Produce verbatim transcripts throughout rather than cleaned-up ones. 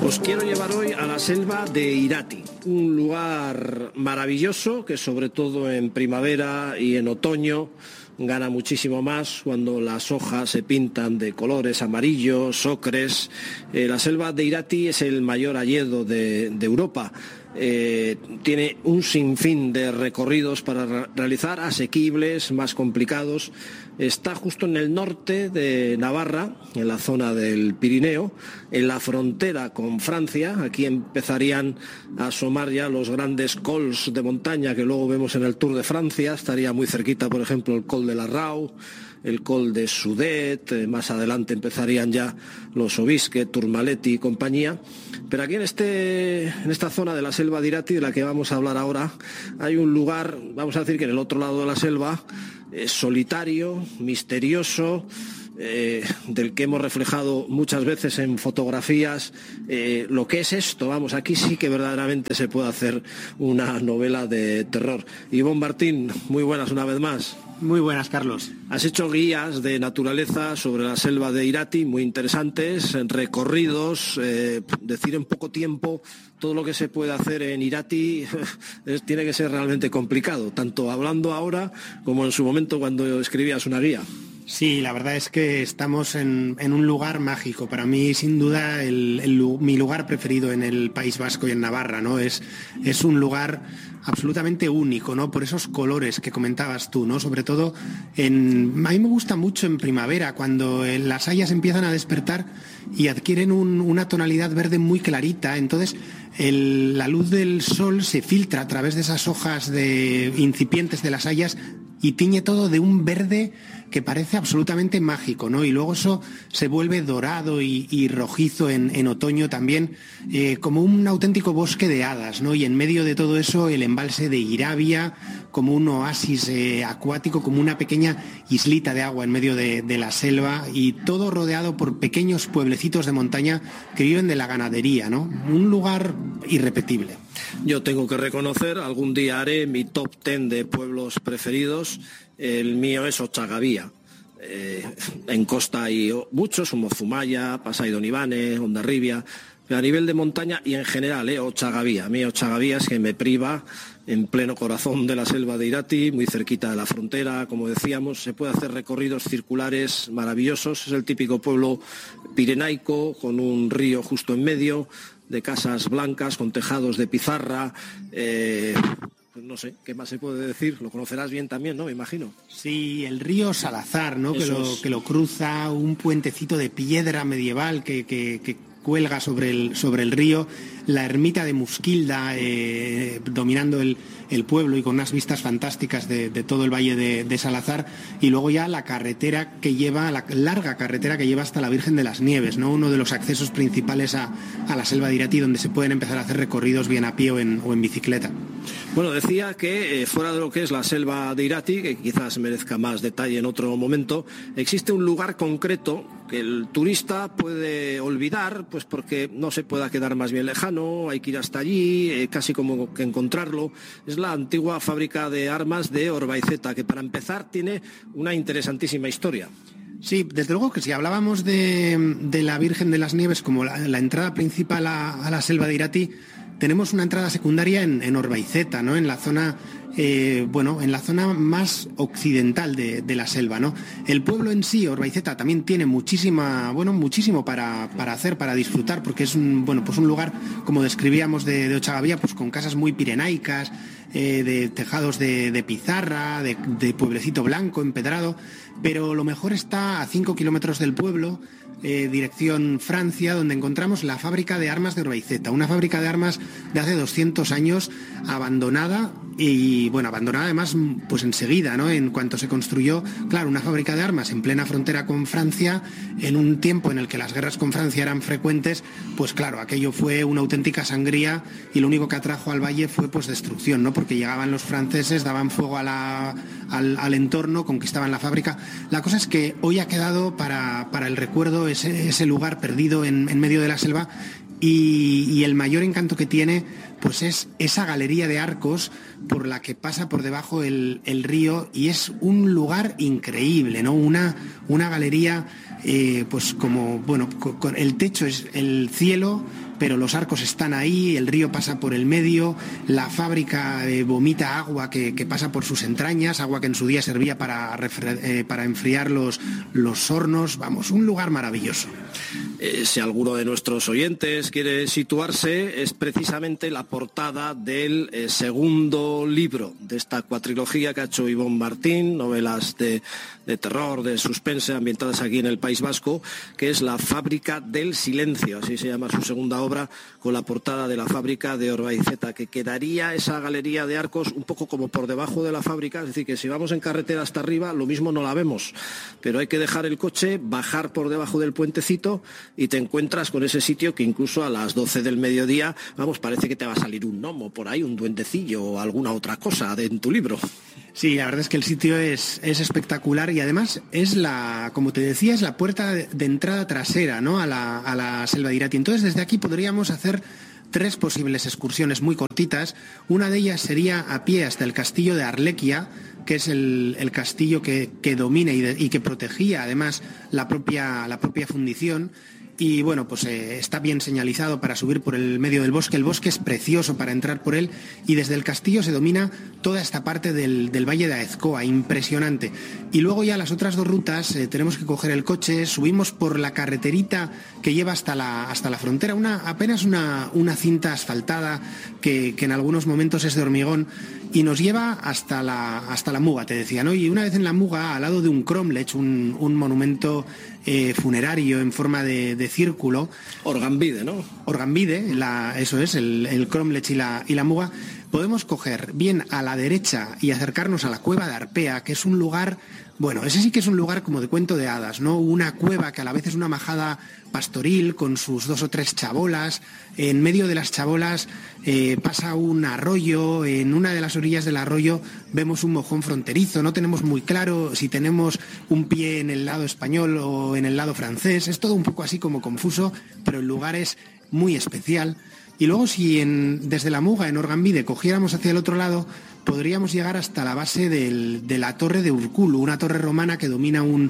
Os quiero llevar hoy a la selva de Irati, un lugar maravilloso que sobre todo en primavera y en otoño gana muchísimo más cuando las hojas se pintan de colores amarillos, ocres. Eh, la selva de Irati es el mayor hayedo de, de Europa. Eh, tiene un sinfín de recorridos para re- realizar, asequibles, más complicados. Está justo en el norte de Navarra, en la zona del Pirineo, en la frontera con Francia. Aquí empezarían a asomar ya los grandes cols de montaña que luego vemos en el Tour de Francia. Estaría muy cerquita, por ejemplo, el col de la Rau, el col de Sudet, eh, más adelante empezarían ya los Obisque, Tourmalet y compañía. Pero aquí en, este, en esta zona de la selva de Irati, de la que vamos a hablar ahora, hay un lugar, vamos a decir que en el otro lado de la selva, eh, solitario, misterioso, eh, del que hemos reflejado muchas veces en fotografías eh, lo que es esto. Vamos, aquí sí que verdaderamente se puede hacer una novela de terror. Ivonne Martín, muy buenas una vez más. Muy buenas, Carlos. Has hecho guías de naturaleza sobre la selva de Irati, muy interesantes, recorridos, eh, decir en poco tiempo todo lo que se puede hacer en Irati es, tiene que ser realmente complicado, tanto hablando ahora como en su momento cuando escribías una guía. Sí, la verdad es que estamos en, en un lugar mágico. Para mí, sin duda, el, el, mi lugar preferido en el País Vasco y en Navarra, ¿no? Es, es un lugar absolutamente único, ¿no? Por esos colores que comentabas tú, ¿no? Sobre todo, en, a mí me gusta mucho en primavera, cuando las hayas empiezan a despertar y adquieren un, una tonalidad verde muy clarita. Entonces, el, la luz del sol se filtra a través de esas hojas de, incipientes de las hayas y tiñe todo de un verde que parece absolutamente mágico, ¿no? Y luego eso se vuelve dorado y, y rojizo en, en otoño también, eh, como un auténtico bosque de hadas, ¿no? Y en medio de todo eso el embalse de Irabia, como un oasis eh, acuático, como una pequeña islita de agua en medio de, de la selva, y todo rodeado por pequeños pueblecitos de montaña que viven de la ganadería, ¿no? Un lugar irrepetible. Yo tengo que reconocer, algún día haré mi top ten de pueblos preferidos. El mío es Ochagavía. Eh, en costa hay muchos, como Zumaya, Pasaidon-Ibane, Hondarribia, pero a nivel de montaña y en general, eh, Ochagavía. A mí Ochagavía es que me priva en pleno corazón de la selva de Irati, muy cerquita de la frontera, como decíamos. Se puede hacer recorridos circulares maravillosos. Es el típico pueblo pirenaico, con un río justo en medio, de casas blancas con tejados de pizarra. Eh, pues no sé, ¿qué más se puede decir? Lo conocerás bien también, ¿no? Me imagino. Sí, el río Salazar, ¿no? Que lo, que lo cruza, un puentecito de piedra medieval que, que, que cuelga sobre el, sobre el río, la ermita de Musquilda eh, dominando el, el pueblo y con unas vistas fantásticas de, de todo el valle de, de Salazar, y luego ya la carretera que lleva, la larga carretera que lleva hasta la Virgen de las Nieves, ¿no? Uno de los accesos principales a, a la selva de Irati, donde se pueden empezar a hacer recorridos bien a pie o en, o en bicicleta. Bueno, decía que eh, fuera de lo que es la selva de Irati, que quizás merezca más detalle en otro momento, existe un lugar concreto que el turista puede olvidar, pues porque no se pueda quedar más bien lejano, hay que ir hasta allí, eh, casi como que encontrarlo. Es la antigua fábrica de armas de Orbaizeta, que para empezar tiene una interesantísima historia. Sí, desde luego que si hablábamos de, de la Virgen de las Nieves como la, la entrada principal a, a la selva de Irati, tenemos una entrada secundaria en, en Orbaizeta, ¿no? En la zona, eh, bueno, en la zona más occidental de, de la selva, ¿no? El pueblo en sí, Orbaizeta, también tiene muchísima, bueno, muchísimo para, para hacer, para disfrutar, porque es un, bueno, pues un lugar, como describíamos de, de Ochagavía, pues con casas muy pirenaicas, eh, de tejados de, de pizarra, de, de pueblecito blanco, empedrado, pero lo mejor está a cinco kilómetros del pueblo. Eh, dirección Francia, donde encontramos la fábrica de armas de Orbaizeta, una fábrica de armas de hace doscientos años, abandonada y, bueno, abandonada además pues enseguida, ¿no? En cuanto se construyó, claro, una fábrica de armas en plena frontera con Francia, en un tiempo en el que las guerras con Francia eran frecuentes, pues claro, aquello fue una auténtica sangría y lo único que atrajo al valle fue pues destrucción, ¿no? Porque llegaban los franceses, daban fuego a la, al, al entorno, conquistaban la fábrica. La cosa es que hoy ha quedado para, para el recuerdo ese, ese lugar perdido en, en medio de la selva, y, y el mayor encanto que tiene pues es esa galería de arcos por la que pasa por debajo el, el río, y es un lugar increíble, ¿no? Una, una galería, eh, pues como, bueno, con, con el techo es el cielo, pero los arcos están ahí, el río pasa por el medio, la fábrica eh, vomita agua que, que pasa por sus entrañas, agua que en su día servía para, eh, para enfriar los, los hornos. Vamos, un lugar maravilloso. Eh, si alguno de nuestros oyentes quiere situarse, es precisamente la portada del eh, segundo libro de esta cuatrilogía que ha hecho Ibon Martín, novelas de, de terror, de suspense, ambientadas aquí en el País Vasco, que es La fábrica del silencio, así se llama su segunda obra, con la portada de la fábrica de Orbaizeta, que quedaría esa galería de arcos un poco como por debajo de la fábrica, es decir, que si vamos en carretera hasta arriba, lo mismo no la vemos, pero hay que dejar el coche, bajar por debajo del puentecito y te encuentras con ese sitio que incluso a las doce del mediodía, vamos, parece que te va a salir un gnomo por ahí, un duendecillo o alguna otra cosa de, en tu libro. Sí, la verdad es que el sitio es, es espectacular y además es la, como te decía, es la puerta de, de entrada trasera, ¿no?, a la, a la selva de Irati. Entonces, desde aquí podríamos hacer tres posibles excursiones muy cortitas. Una de ellas sería a pie hasta el castillo de Arlequia, que es el, el castillo que, que domina y, de, y que protegía además la propia, la propia fundición. Y bueno, pues eh, está bien señalizado para subir por el medio del bosque. El bosque es precioso para entrar por él y desde el castillo se domina toda esta parte del, del Valle de Aezkoa, impresionante. Y luego ya las otras dos rutas, eh, tenemos que coger el coche, subimos por la carreterita que lleva hasta la, hasta la frontera, una, apenas una, una cinta asfaltada que, que en algunos momentos es de hormigón y nos lleva hasta la, hasta la Muga, te decía, ¿no? Y una vez en la Muga, al lado de un cromlech, un, un monumento eh, funerario en forma de, de círculo. Orgambide, ¿no? Orgambide, la, eso es, el, el cromlech y la, y la Muga. Podemos coger bien a la derecha y acercarnos a la cueva de Arpea, que es un lugar, bueno, ese sí que es un lugar como de cuento de hadas, ¿no? Una cueva que a la vez es una majada pastoril con sus dos o tres chabolas. En medio de las chabolas eh, pasa un arroyo, en una de las orillas del arroyo vemos un mojón fronterizo, no tenemos muy claro si tenemos un pie en el lado español o en el lado francés, es todo un poco así como confuso, pero el lugar es muy especial. Y luego si en, desde la Muga, en Orgambide, cogiéramos hacia el otro lado, podríamos llegar hasta la base del, de la torre de Urkulu, una torre romana que domina un,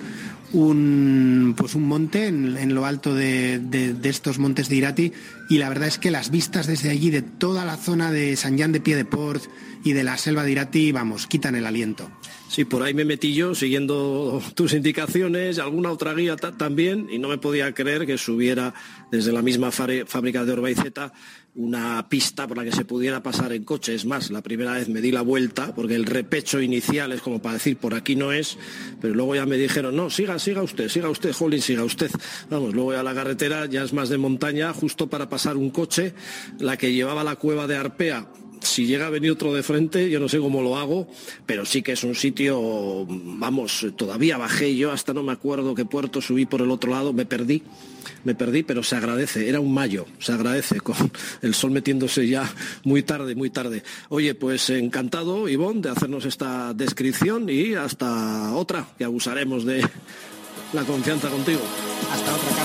un, pues un monte en, en lo alto de, de, de estos montes de Irati, y la verdad es que las vistas desde allí, de toda la zona de Sant Jan de Piedeport y de la selva de Irati, vamos, quitan el aliento. Sí, por ahí me metí yo siguiendo tus indicaciones, alguna otra guía también, y no me podía creer que subiera desde la misma fábrica de Orbaizeta una pista por la que se pudiera pasar en coche. Es más, la primera vez me di la vuelta porque el repecho inicial es como para decir por aquí no es, pero luego ya me dijeron no, siga, siga usted, siga usted, Jolín, siga usted. Vamos, luego ya la carretera ya es más de montaña, justo para pasar un coche, la que llevaba la cueva de Arpea. Si llega a venir otro de frente, yo no sé cómo lo hago, pero sí que es un sitio, vamos, todavía bajé yo, hasta no me acuerdo qué puerto subí por el otro lado, me perdí, me perdí, pero se agradece, era un mayo, se agradece, con el sol metiéndose ya muy tarde, muy tarde. Oye, pues encantado, Ivonne, de hacernos esta descripción y hasta otra, que abusaremos de la confianza contigo. Hasta otra.